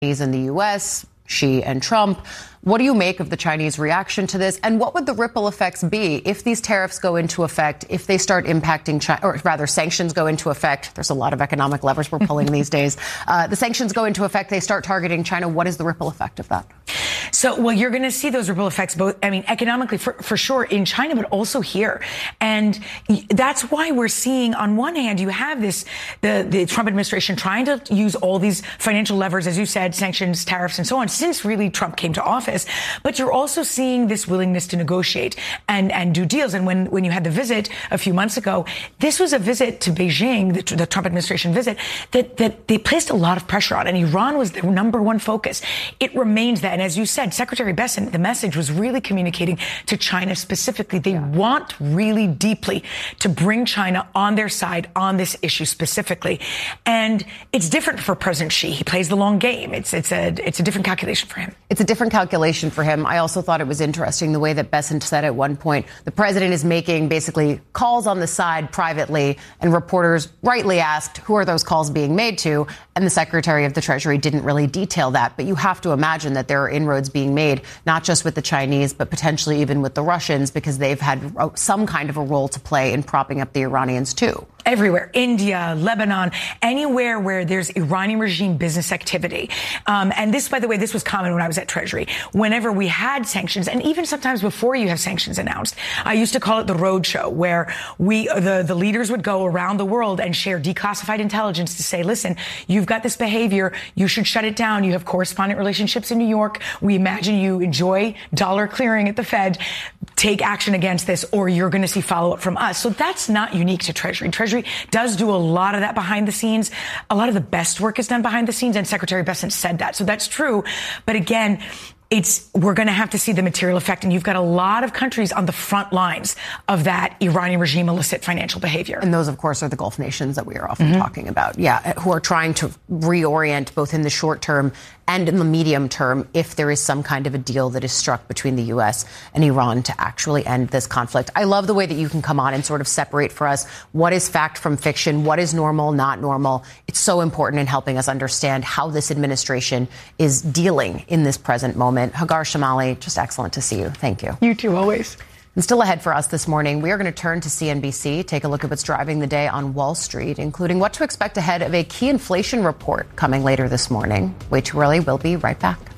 in the U.S., Xi and Trump. What do you make of the Chinese reaction to this? And what would the ripple effects be if these tariffs go into effect, if they start impacting China, or rather sanctions go into effect? There's a lot of economic levers we're pulling these days. The sanctions go into effect. They start targeting China. What is the ripple effect of that? So, well, you're going to see those ripple effects both, I mean, economically for sure in China, but also here. And that's why we're seeing, on one hand, you have this, the Trump administration trying to use all these financial levers, as you said, sanctions, tariffs, and so on, since really Trump came to office. But you're also seeing this willingness to negotiate and do deals. And when you had the visit a few months ago, this was a visit to Beijing, the Trump administration visit, that they placed a lot of pressure on. And Iran was their number one focus. It remains that. And as you said, Secretary Bessent, the message was really communicating to China specifically. They want really deeply to bring China on their side on this issue specifically. And it's different for President Xi. He plays the long game. It's a different calculation for him. It's a different calculation for him. I also thought it was interesting the way that Bessent said at one point, the president is making basically calls on the side privately, and reporters rightly asked, who are those calls being made to? And the Secretary of the Treasury didn't really detail that. But you have to imagine that there are inroads being made, not just with the Chinese, but potentially even with the Russians, because they've had some kind of a role to play in propping up the Iranians, too. Everywhere. India, Lebanon, anywhere where there's Iranian regime business activity. And this, by the way, this was common when I was at Treasury. Whenever we had sanctions, and even sometimes before you have sanctions announced, I used to call it the road show, where the leaders would go around the world and share declassified intelligence to say, listen, you've got this behavior, you should shut it down. You have correspondent relationships in New York. We imagine you enjoy dollar clearing at the Fed. Take action against this, or you're going to see follow-up from us. So that's not unique to Treasury. Treasury does do a lot of that behind the scenes. A lot of the best work is done behind the scenes, and Secretary Bessent said that. So that's true. But again, we're going to have to see the material effect. And you've got a lot of countries on the front lines of that Iranian regime illicit financial behavior. And those, of course, are the Gulf nations that we are often talking about. Yeah, who are trying to reorient both in the short term and in the medium term if there is some kind of a deal that is struck between the U.S. and Iran to actually end this conflict. I love the way that you can come on and sort of separate for us what is fact from fiction, what is normal, not normal. It's so important in helping us understand how this administration is dealing in this present moment. Hagar Chemali, just excellent to see you. Thank you. You too, always. And still ahead for us this morning, we are going to turn to CNBC, take a look at what's driving the day on Wall Street, including what to expect ahead of a key inflation report coming later this morning. Way too early. We'll be right back.